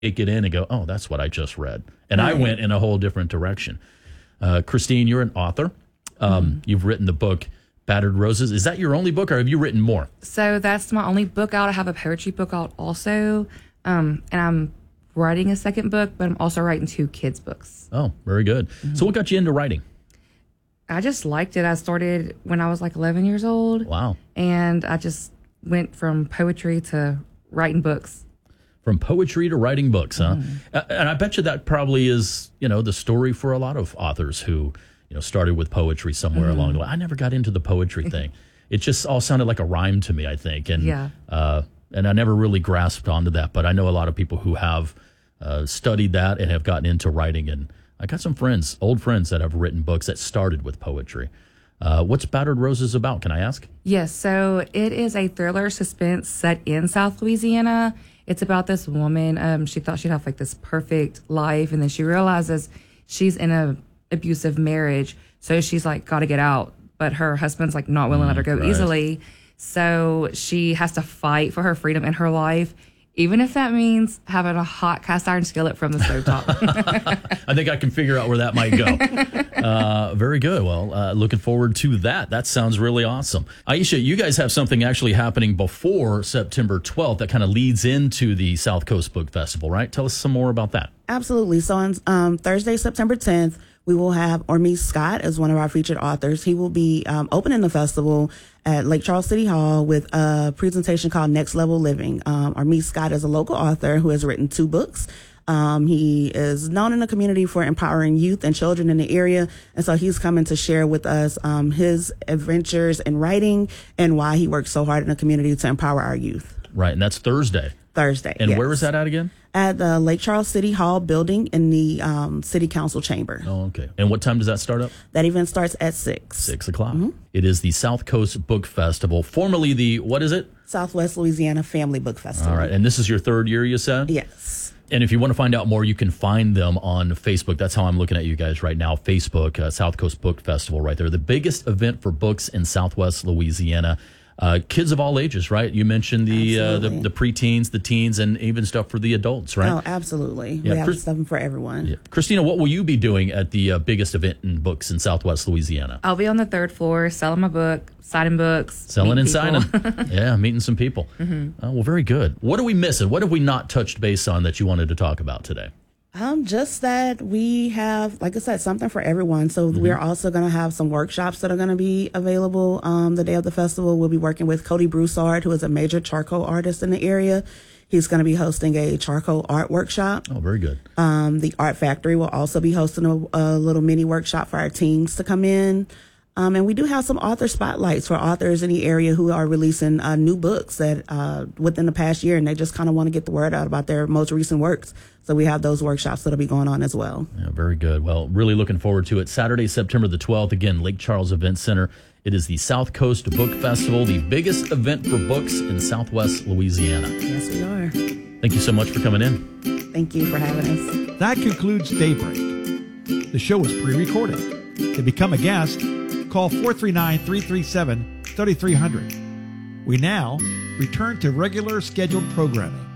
take it in and go, oh, that's what I just read. And I went in a whole different direction. Christine, you're an author. You've written the book Battered Roses. Is that your only book, or have you written more? So that's my only book out. I have a poetry book out also. And I'm writing a second book, but I'm also writing 2 kids' books. Oh, very good. So what got you into writing? I just liked it. I started when I was like 11 years old. Wow. And I just went from poetry to writing books. From poetry to writing books, huh? And I bet you that probably is, the story for a lot of authors who, started with poetry somewhere along the way. I never got into the poetry thing. It just all sounded like a rhyme to me, I think. And, and I never really grasped onto that. But I know a lot of people who have studied that and have gotten into writing. And I got some friends, old friends, that have written books that started with poetry. What's Battered Roses about? Can I ask? Yes. So it is a thriller suspense set in South Louisiana. It's about this woman. She thought she'd have like this perfect life. And then she realizes she's in a abusive marriage. So she's like, got to get out. But her husband's like not willing to let her go easily. So she has to fight for her freedom in her life, even if that means having a hot cast iron skillet from the stovetop. I think I can figure out where that might go. Very good. Well, looking forward to that. That sounds really awesome. Aisha, you guys have something actually happening before September 12th that kind of leads into the South Coast Book Festival, right? Tell us some more about that. Absolutely. So on Thursday, September 10th, we will have Ormise Scott as one of our featured authors. He will be opening the festival at Lake Charles City Hall with a presentation called Next Level Living. Ormise Scott is a local author who has written 2 books. He is known in the community for empowering youth and children in the area. And so he's coming to share with us his adventures in writing and why he works so hard in the community to empower our youth. Right. And that's Thursday. And where is that at again? At the Lake Charles City Hall building in the City Council chamber. Oh, okay. And what time does that start up? That event starts at 6. 6 o'clock. It is the South Coast Book Festival, formerly the, what is it? Southwest Louisiana Family Book Festival. All right. And this is your 3rd year, you said? Yes. And if you want to find out more, you can find them on Facebook. That's how I'm looking at you guys right now. Facebook, South Coast Book Festival right there. The biggest event for books in Southwest Louisiana. Kids of all ages, right? You mentioned the preteens, the teens, and even stuff for the adults, right? Oh, absolutely. Yeah, we have stuff for everyone. Yeah. Christina, what will you be doing at the biggest event in books in Southwest Louisiana? I'll be on the 3rd floor selling my book, signing books. Selling and signing. Yeah, meeting some people. Well, very good. What are we missing? What have we not touched base on that you wanted to talk about today? Just that we have, like I said, something for everyone. So we're also going to have some workshops that are going to be available the day of the festival. We'll be working with Cody Broussard, who is a major charcoal artist in the area. He's going to be hosting a charcoal art workshop. Oh, very good. The Art Factory will also be hosting a little mini workshop for our teens to come in. And we do have some author spotlights for authors in the area who are releasing new books that within the past year, and they just kind of want to get the word out about their most recent works. So we have those workshops that'll be going on as well. Yeah, very good. Well, really looking forward to it. Saturday, September the 12th, again, Lake Charles Event Center. It is the South Coast Book Festival, the biggest event for books in Southwest Louisiana. Yes, we are. Thank you so much for coming in. Thank you for having us. That concludes Daybreak. The show is pre-recorded. To become a guest, call 439-337-3300. We now return to regular scheduled programming.